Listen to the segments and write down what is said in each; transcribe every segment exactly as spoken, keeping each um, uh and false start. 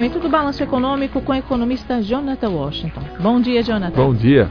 Momento do Balanço Econômico com o economista Jonathan Washington. Bom dia, Jonathan. Bom dia.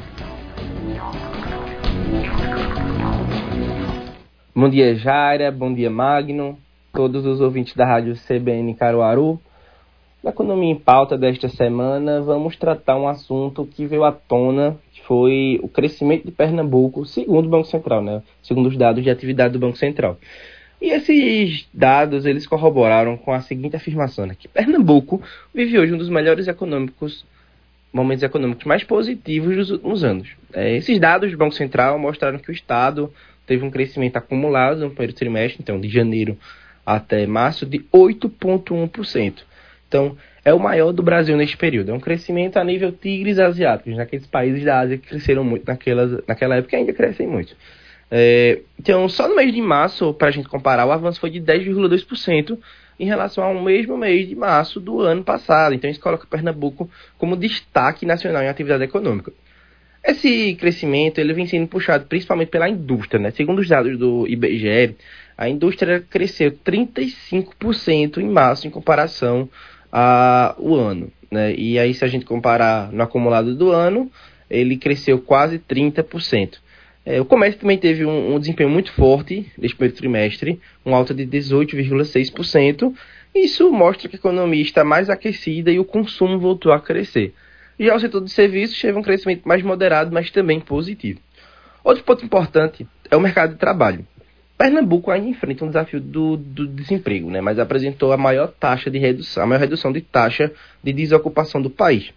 Bom dia, Jaira. Bom dia, Magno. Todos os ouvintes da Rádio C B N Caruaru. Na Economia em Pauta desta semana, vamos tratar um assunto que veio à tona, que foi o crescimento de Pernambuco, segundo o Banco Central, né? Segundo os dados de atividade do Banco Central. E esses dados, eles corroboraram com a seguinte afirmação, né? Que Pernambuco vive hoje um dos melhores econômicos, momentos econômicos mais positivos dos últimos anos. É, esses dados do Banco Central mostraram que o Estado teve um crescimento acumulado no primeiro trimestre, então de janeiro até março, de oito vírgula um por cento. Então, é o maior do Brasil neste período. É um crescimento a nível tigres asiáticos, naqueles países da Ásia que cresceram muito naquelas, naquela época e ainda crescem muito. É, então, só no mês de março, para a gente comparar, o avanço foi de dez vírgula dois por cento em relação ao mesmo mês de março do ano passado. Então, isso coloca Pernambuco como destaque nacional em atividade econômica. Esse crescimento ele vem sendo puxado principalmente pela indústria, né? Segundo os dados do I B G E, a indústria cresceu trinta e cinco por cento em março em comparação ao ano, né? E aí, se a gente comparar no acumulado do ano, ele cresceu quase trinta por cento. É, o comércio também teve um, um desempenho muito forte neste primeiro trimestre, uma alta de dezoito vírgula seis por cento. Isso mostra que a economia está mais aquecida e o consumo voltou a crescer. Já o setor de serviços teve um crescimento mais moderado, mas também positivo. Outro ponto importante é o mercado de trabalho. Pernambuco ainda enfrenta um desafio do, do desemprego, né? Mas apresentou a maior taxa de redução, a maior redução de taxa de desocupação do país.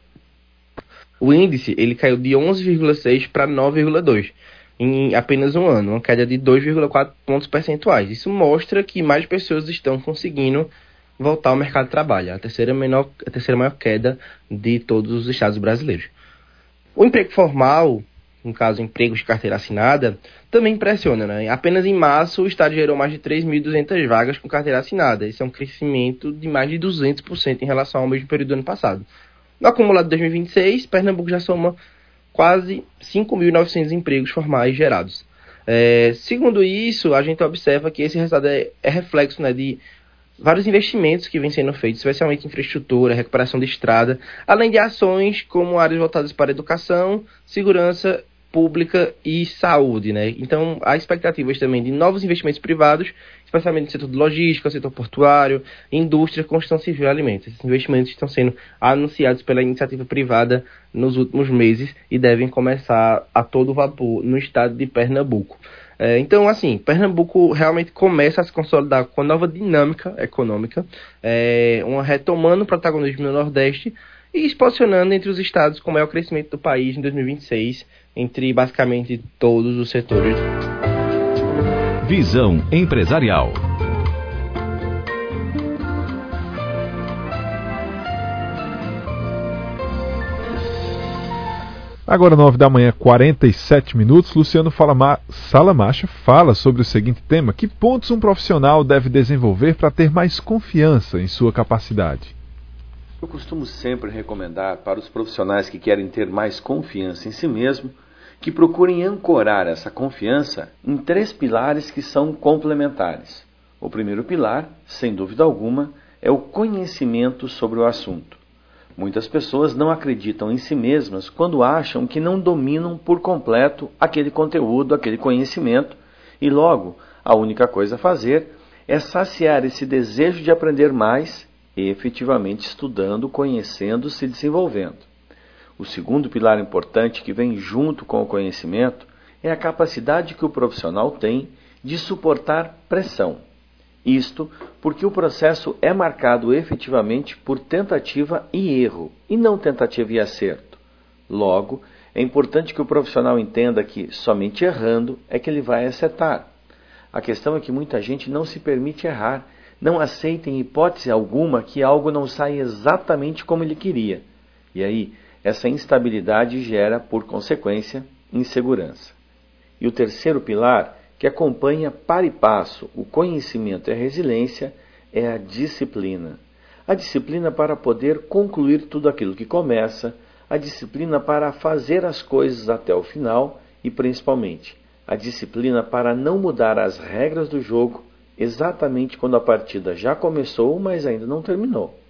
O índice ele caiu de onze vírgula seis para nove vírgula dois em apenas um ano, uma queda de dois vírgula quatro pontos percentuais. Isso mostra que mais pessoas estão conseguindo voltar ao mercado de trabalho, a terceira, menor, a terceira maior queda de todos os estados brasileiros. O emprego formal, no caso, empregos de carteira assinada, também impressiona, né? Apenas em março, o Estado gerou mais de três mil e duzentas vagas com carteira assinada. Isso é um crescimento de mais de duzentos por cento em relação ao mesmo período do ano passado. No acumulado de dois mil e vinte e seis, Pernambuco já soma quase cinco mil e novecentos empregos formais gerados. É, segundo isso, a gente observa que esse resultado é, é reflexo, né, de vários investimentos que vêm sendo feitos, especialmente em infraestrutura, recuperação de estrada, além de ações como áreas voltadas para educação, segurança pública e saúde, né? Então, há expectativas também de novos investimentos privados, especialmente no setor de logística, setor portuário, indústria, construção civil e alimentos. Esses investimentos estão sendo anunciados pela iniciativa privada nos últimos meses e devem começar a todo vapor no estado de Pernambuco. É, então, assim, Pernambuco realmente começa a se consolidar com uma nova dinâmica econômica, é, uma retomando o protagonismo no Nordeste e se posicionando entre os estados com o maior crescimento do país em dois mil e vinte e seis, entre basicamente todos os setores. Visão empresarial. Agora nove da manhã, quarenta e sete minutos, Luciano Falama- Salamacha fala sobre o seguinte tema: que pontos um profissional deve desenvolver para ter mais confiança em sua capacidade? Eu costumo sempre recomendar para os profissionais que querem ter mais confiança em si mesmo que procurem ancorar essa confiança em três pilares que são complementares. O primeiro pilar, sem dúvida alguma, é o conhecimento sobre o assunto. Muitas pessoas não acreditam em si mesmas quando acham que não dominam por completo aquele conteúdo, aquele conhecimento, e logo a única coisa a fazer é saciar esse desejo de aprender mais e efetivamente estudando, conhecendo, se desenvolvendo. O segundo pilar importante que vem junto com o conhecimento é a capacidade que o profissional tem de suportar pressão. Isto porque o processo é marcado efetivamente por tentativa e erro, e não tentativa e acerto. Logo, é importante que o profissional entenda que somente errando é que ele vai acertar. A questão é que muita gente não se permite errar, não aceita em hipótese alguma que algo não sai exatamente como ele queria. E aí, essa instabilidade gera, por consequência, insegurança. E o terceiro pilar, que acompanha par e passo o conhecimento e a resiliência, é a disciplina. A disciplina para poder concluir tudo aquilo que começa, a disciplina para fazer as coisas até o final e, principalmente, a disciplina para não mudar as regras do jogo exatamente quando a partida já começou, mas ainda não terminou.